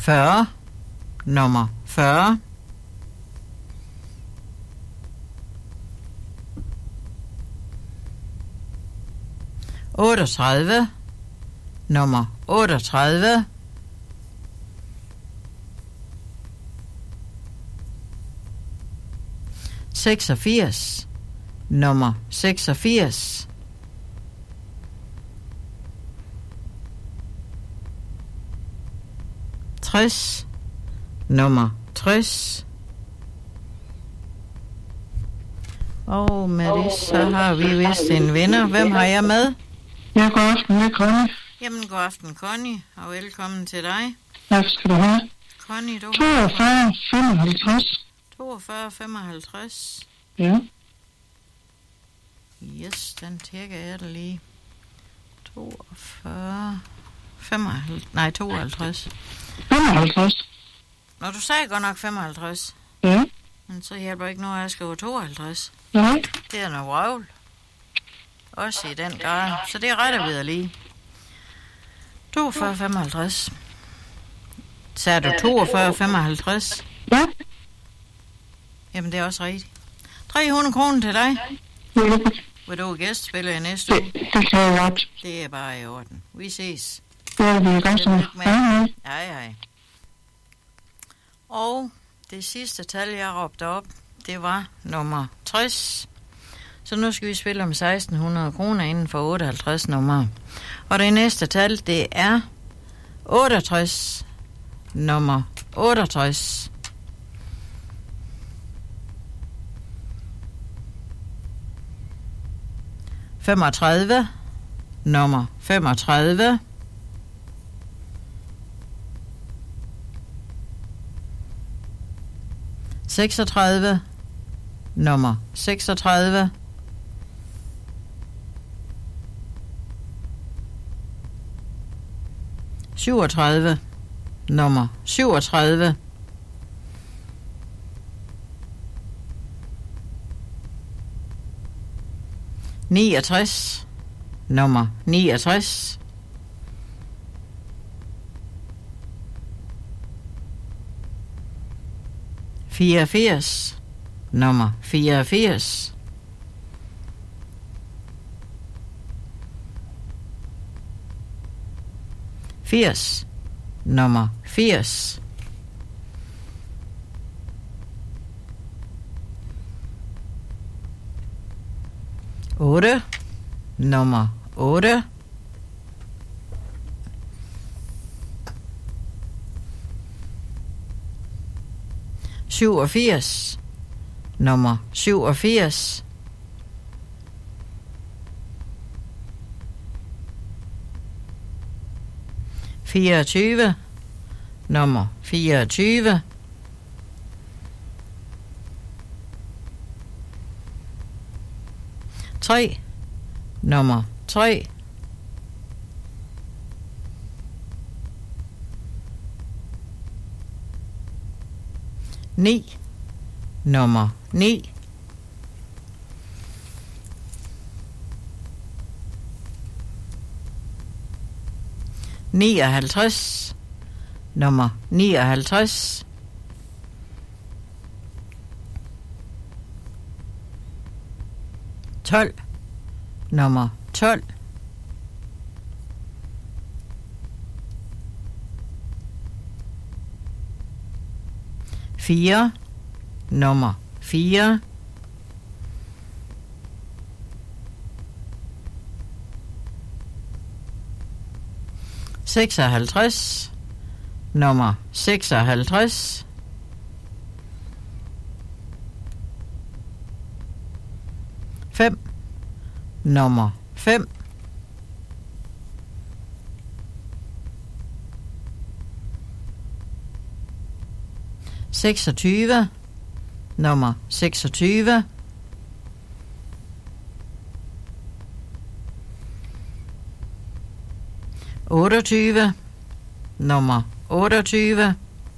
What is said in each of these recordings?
40. Nummer 40. 38. Nummer 38. 86. Nummer 86. 60. Nummer 60. Og med det, så har vi vist en vinder. Hvem har jeg med? Ja, god aften, det er Connie. Jamen, god aften, Connie, og velkommen til dig. Ja, skal du have? Connie, du 42, 55. 42, 55. Ja. Yes, den tjekker jeg da lige. 42, 55, nej, 52. 55. Nå, du sagde godt nok 55. Ja. Men så hjælper ikke noget, at jeg skriver 52. Nej. Det er noget vrøvl. Også i den grad. Så det retter vi lige. 42, 55. Sagde du 42, 55? Ja. Jamen, det er også rigtigt. 300 kroner til dig. Ja. Vil du gæstspille i næste uge? Det kan jeg godt. Det er bare i orden. Vi ses. Ja, det er godt. Hej. Hej. Og det sidste tal, jeg råbte op, det var nummer 60. Så nu skal vi spille om 1600 kroner inden for 58 nummer. Og det næste tal, det er 68. Nummer 68. 35. Nummer 35. 36. Nummer 36. 37. Nummer 37. 69. Nummer 69. 84. Nummer 84. 80. Nummer 80. 8. Nummer 8. 87. Nummer 87. 24. Nummer 24. 3. Nummer 3. 9. Nummer 9. 59. Nummer 59. 12. Nummer 12. 4. Nummer 4. 56. Nummer 56. 5. Nummer 5. 26. Nummer 26. 28. Nummer 28.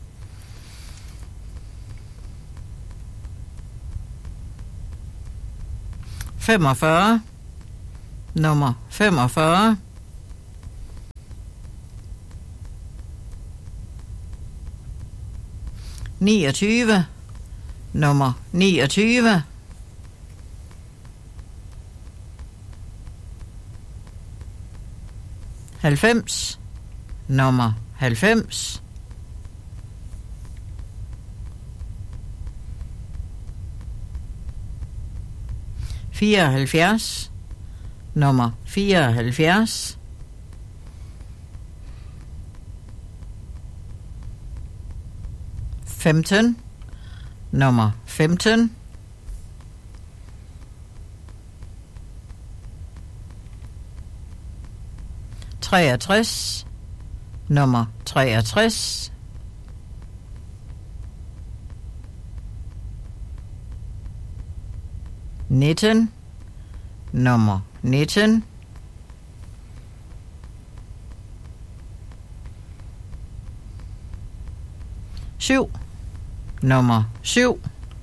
45. Nummer 45. 29, nummer 29. 90, nummer 90. 74, nummer 74. 15, nummer 15. 63, nummer 63. 19, nummer 19. 7, nummer 7.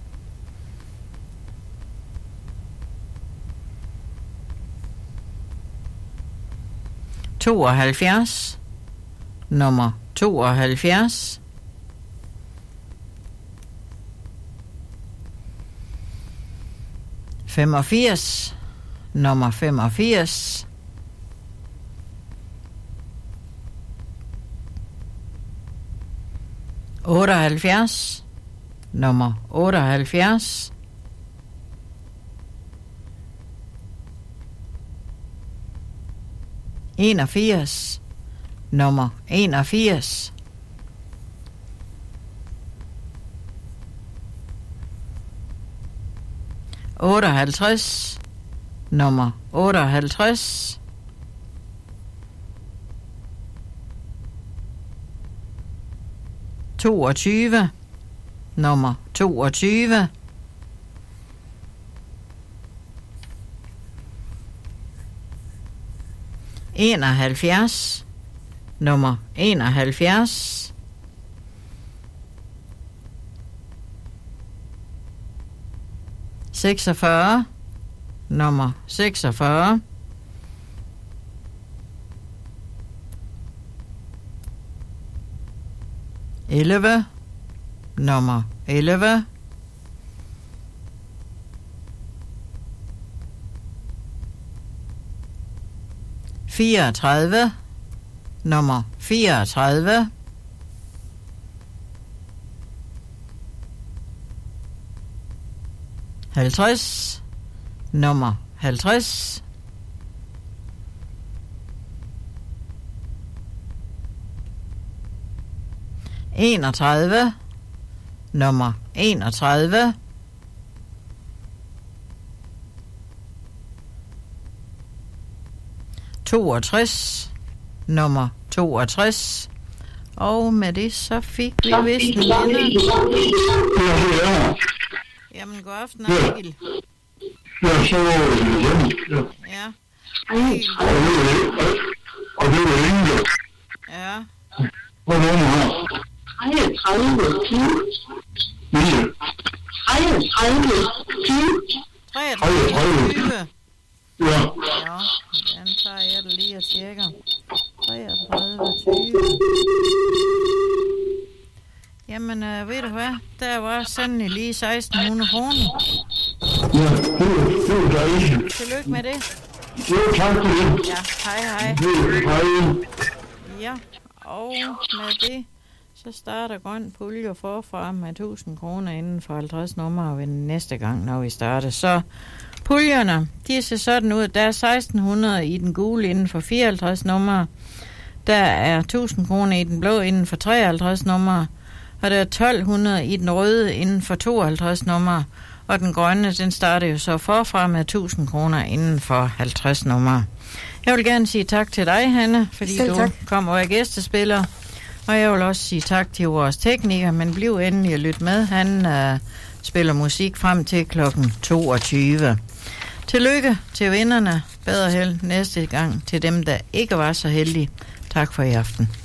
72, nummer 72. 85, nummer 85. 78, nummer 78. 81, nummer 81. 58, nummer 58. 22, nummer 22. 71, nummer 71. 46, nummer 46. 11, nummer 11. 34, nummer 34. 50, nummer 50. 31, nummer 31. 62, nummer 62. Og med det så fik vi vist en vinder. Jamen, god aften, Egil. Ja, så var det igen. Ja. Og det var Inge. Ja. Hvor er det her? 33, 20. 33, 20. 33, 20. Ja. Ja, den tager jeg da lige og tjekker. 33, 20. Jamen, ved du hvad? Der var sandelig lige 1600 kroner. Ja, det var dejligt. Tillykke med det. Jo, tak for det. Ja, hej. Hej. Ja, og med det, så starter Grøn Pulje forfra med 1000 kroner inden for 50 numre ved næste gang, når vi starter. Så puljerne, de ser sådan ud. Der er 1600 i den gule inden for 54 numre. Der er 1000 kroner i den blå inden for 53 numre. Og der er 1200 i den røde inden for 52 numre. Og den grønne, den starter jo så forfra med 1000 kroner inden for 50 numre. Jeg vil gerne sige tak til dig, Hanne, fordi du kom og er gæstespiller. Og jeg vil også sige tak til vores tekniker, men bliv endelig at lytte med. Han spiller musik frem til klokken 22. Tillykke til vinderne. Bedre held næste gang til dem, der ikke var så heldige. Tak for i aften.